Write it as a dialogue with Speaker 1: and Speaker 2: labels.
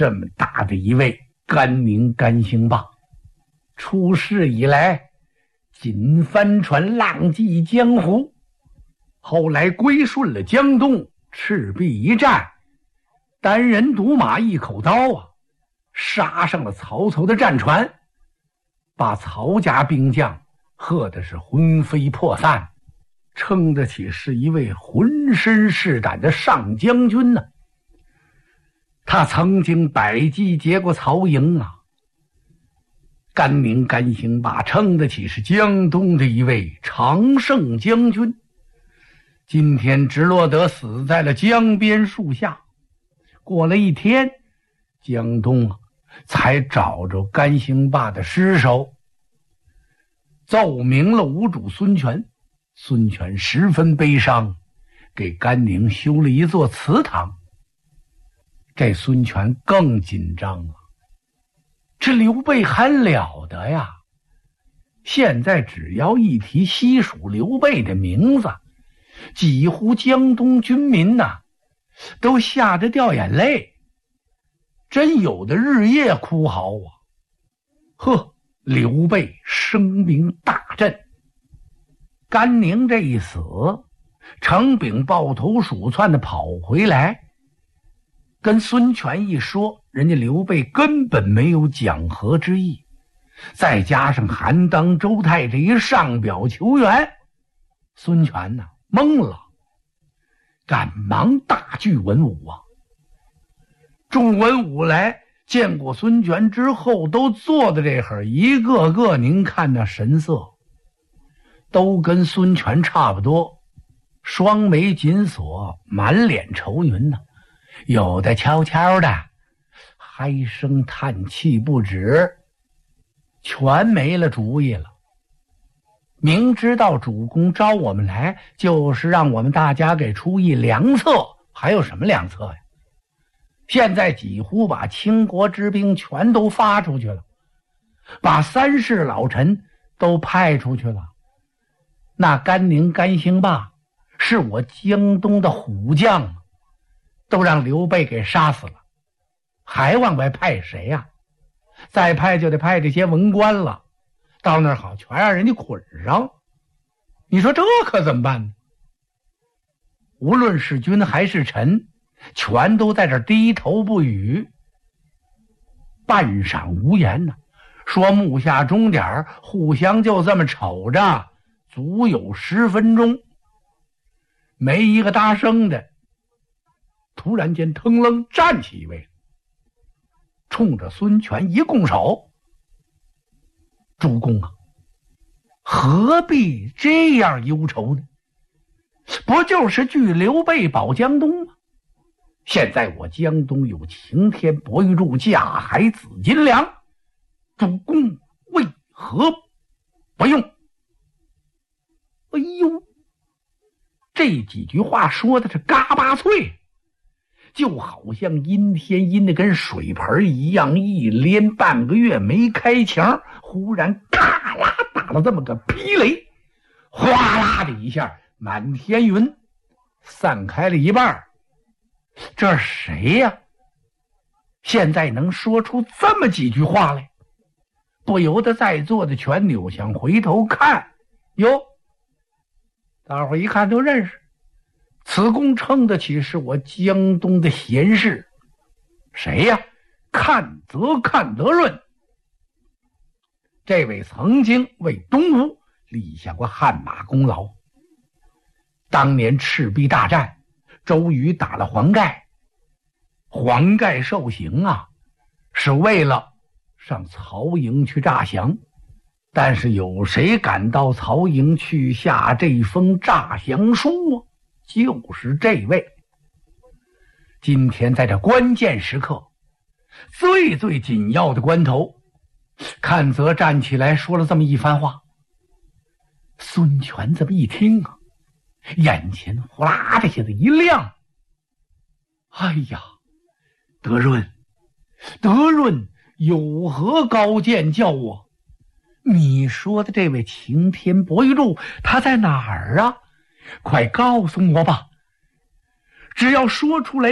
Speaker 1: 这么大的一位甘宁甘兴霸，出世以来仅帆船浪迹江湖，后来归顺了江东，赤壁一战，单人独马一口刀啊，杀上了曹操的战船，把曹家兵将喝的是魂飞魄散，称得起是一位浑身是胆的上将军呢。他曾经百击劫过曹营啊，甘宁甘兴霸称得起是江东的一位常胜将军，今天直落得死在了江边树下。过了一天，江东才找着甘兴霸的尸首，奏明了吴主孙权。孙权十分悲伤，给甘宁修了一座祠堂。这孙权更紧张了，这刘备还了得呀！现在只要一提西蜀刘备的名字，几乎江东军民都吓得掉眼泪，真有的日夜哭嚎啊！呵，刘备声名大振。甘宁这一死，程秉抱头鼠窜的跑回来，跟孙权一说，人家刘备根本没有讲和之意，再加上韩当、周泰这一上表求援，孙权懵了，赶忙大聚文武啊。众文武来见过孙权之后，都坐在这会儿，一个个您看那神色都跟孙权差不多，双眉紧锁，满脸愁云有的悄悄的唉声叹气不止，全没了主意了。明知道主公招我们来，就是让我们大家给出一良策，还有什么良策呀？现在几乎把倾国之兵全都发出去了，把三世老臣都派出去了。那甘宁甘兴霸是我江东的虎将，都让刘备给杀死了，还往外派谁呀？再派就得派这些文官了，到那儿好全让人家捆上。你说这可怎么办呢？无论是君还是臣，全都在这低头不语。半晌无言说目下钟点，互相就这么瞅着，足有10分钟，没一个搭声的。突然间腾楞站起一位，冲着孙权一拱手：主公啊，何必这样忧愁呢？不就是拒刘备保江东吗？现在我江东有擎天博玉柱，架海紫金梁，主公为何不用？哎呦，这几句话说的是嘎巴脆，就好像阴天阴的跟水盆一样，一连半个月没开墙，忽然咔啦打了这么个霹雷，哗啦的一下，满天云散开了一半。这是谁呀？现在能说出这么几句话来？不由得在座的全扭向回头看，哟，大伙一看都认识，此公称得起是我江东的贤士。谁呀？看则看得润。这位曾经为东吴立下过汗马功劳。当年赤壁大战，周瑜打了黄盖，黄盖受刑是为了上曹营去诈降，但是有谁敢到曹营去下这封诈降书就是这位。今天在这关键时刻，最最紧要的关头，阚泽站起来说了这么一番话。孙权这么一听眼前呼啦的些子一亮，哎呀，德润有何高见叫我？你说的这位擎天博玉柱他在哪儿啊？快告诉我吧，只要说出来